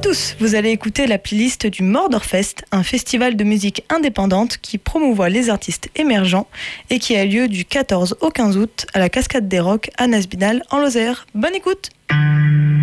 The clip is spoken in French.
tous, vous allez écouter la playlist du Mordorfest, un festival de musique indépendante qui promouvoit les artistes émergents et qui a lieu du 14 au 15 août à la Cascade des Rocs à Nasbinal en Lozère. Bonne écoute!